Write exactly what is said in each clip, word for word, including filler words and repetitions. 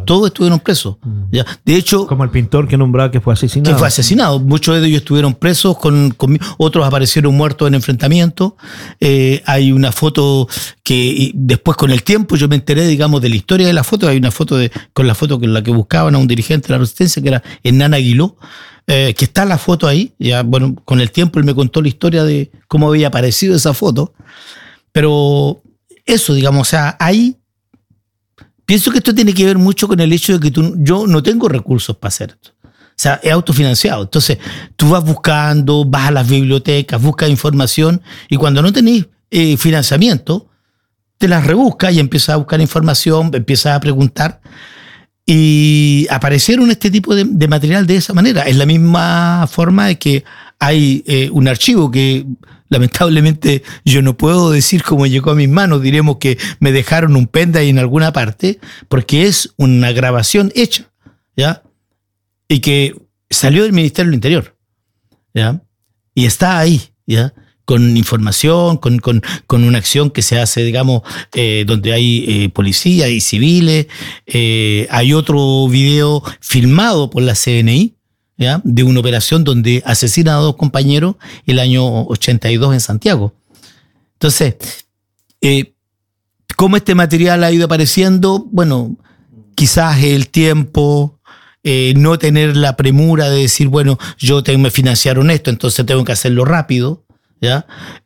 todos estuvieron presos. ¿Ya? De hecho, como el pintor que nombraba que fue asesinado. Que fue asesinado. Muchos de ellos estuvieron presos, con, con otros aparecieron muertos en enfrentamiento. Eh, hay una foto que después, con el tiempo, yo me enteré, digamos, de la historia de la foto. Hay una foto de, con la foto con la que buscaban a un dirigente de la Resistencia, que era Hernán Aguiló, eh, que está la foto ahí. Ya, bueno, con el tiempo él me contó la historia de cómo había aparecido esa foto. Pero eso, digamos, o sea, ahí pienso que esto tiene que ver mucho con el hecho de que tú, yo no tengo recursos para hacer esto. O sea, es autofinanciado. Entonces, tú vas buscando, vas a las bibliotecas, buscas información, y cuando no tenés eh, financiamiento, te las rebuscas y empiezas a buscar información, empiezas a preguntar. Y aparecieron este tipo de, de material de esa manera. Es la misma forma de que hay eh, un archivo que lamentablemente yo no puedo decir cómo llegó a mis manos. Diremos que me dejaron un pendrive en alguna parte, porque es una grabación hecha, ¿ya? Y que salió del Ministerio del Interior, ¿ya? Y está ahí, ¿ya? Con información, con, con, con una acción que se hace, digamos, eh, donde hay eh, policía y civiles. Eh, hay otro video filmado por la C N I, ¿ya? De una operación donde asesinan a dos compañeros el año ochenta y dos en Santiago. Entonces, eh, ¿cómo este material ha ido apareciendo? Bueno, quizás el tiempo, eh, no tener la premura de decir, bueno, yo tengo, me financiaron esto, entonces tengo que hacerlo rápido, ¿ya?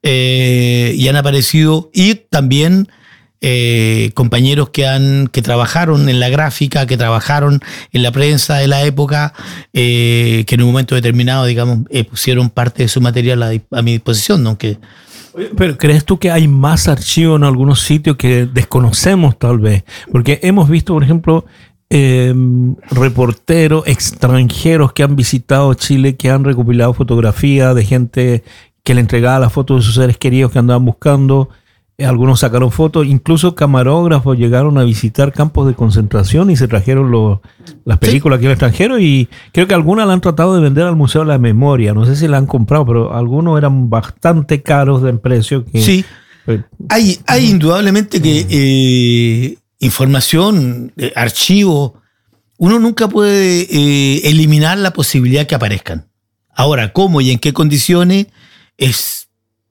Eh, y han aparecido, y también eh, compañeros que han que trabajaron en la gráfica, que trabajaron en la prensa de la época, eh, que en un momento determinado, digamos, eh, pusieron parte de su material a, a mi disposición, ¿no? Que, pero ¿crees tú que hay más archivos en algunos sitios que desconocemos tal vez? Porque hemos visto, por ejemplo, eh, reporteros extranjeros que han visitado Chile, que han recopilado fotografías de gente que le entregaba las fotos de sus seres queridos que andaban buscando. Eh, algunos sacaron fotos, incluso camarógrafos llegaron a visitar campos de concentración y se trajeron los, las películas aquí al extranjero, y creo que algunas la han tratado de vender al Museo de la Memoria. No sé si la han comprado, pero algunos eran bastante caros de precio. Que, sí, pues, hay, hay indudablemente que eh, información, eh, archivos, uno nunca puede eh, eliminar la posibilidad que aparezcan. Ahora, ¿cómo y en qué condiciones? Es,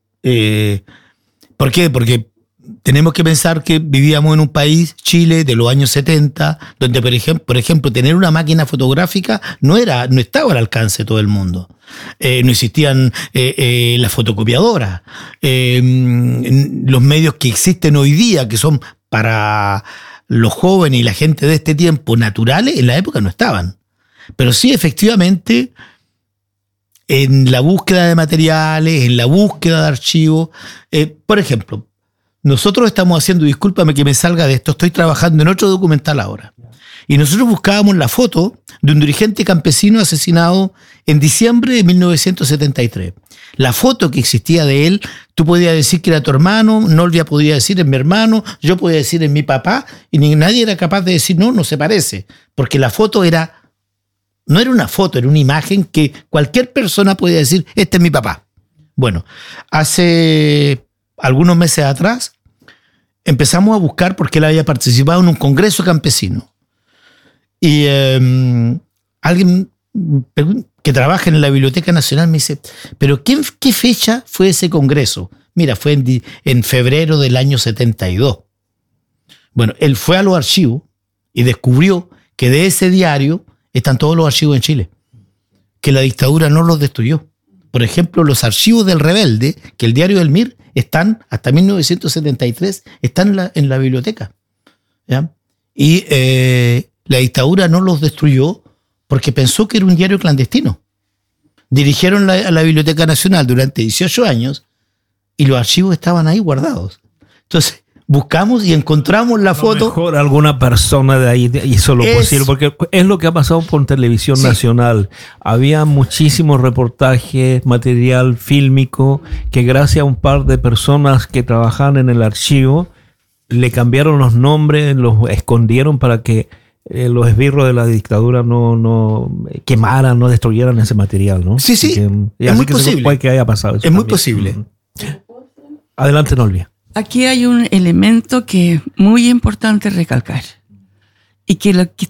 eh, ¿por qué? Porque tenemos que pensar que vivíamos en un país, Chile, de los años setenta, donde, por ejemplo, por ejemplo tener una máquina fotográfica no era, no estaba al alcance de todo el mundo. Eh, no existían eh, eh, las fotocopiadoras. Eh, los medios que existen hoy día, que son para los jóvenes y la gente de este tiempo naturales, en la época no estaban. Pero sí, efectivamente, en la búsqueda de materiales, en la búsqueda de archivos. Eh, por ejemplo, nosotros estamos haciendo, discúlpame que me salga de esto, estoy trabajando en otro documental ahora. Y nosotros buscábamos la foto de un dirigente campesino asesinado en diciembre de mil novecientos setenta y tres. La foto que existía de él, tú podías decir que era tu hermano, Nolvia podía decir es mi hermano, yo podía decir es mi papá, y ni, nadie era capaz de decir no, no se parece, porque la foto era... No era una foto, era una imagen que cualquier persona podía decir, este es mi papá. Bueno, hace algunos meses atrás empezamos a buscar porque él había participado en un congreso campesino. Y eh, alguien que trabaja en la Biblioteca Nacional me dice, ¿pero qué, qué fecha fue ese congreso? Mira, fue en, en febrero del año setenta y dos. Bueno, él fue a los archivos y descubrió que de ese diario están todos los archivos en Chile, que la dictadura no los destruyó. Por ejemplo, los archivos del Rebelde, que el diario del M I R, están hasta mil novecientos setenta y tres, están en la, en la biblioteca, ¿ya? Y eh, la dictadura no los destruyó porque pensó que era un diario clandestino. Dirigieron la, a la Biblioteca Nacional durante dieciocho años y los archivos estaban ahí guardados. Entonces, buscamos y encontramos la foto. Mejor alguna persona de ahí hizo lo es, posible, porque es lo que ha pasado por Televisión sí. Nacional. Había muchísimos reportajes, material fílmico, que gracias a un par de personas que trabajaban en el archivo, le cambiaron los nombres, los escondieron para que eh, los esbirros de la dictadura no, no quemaran, no destruyeran ese material, ¿no? Sí, sí, que, es así muy que posible. Puede que haya pasado eso es también. muy posible. Adelante, Nolvia. Aquí hay un elemento que es muy importante recalcar y que lo que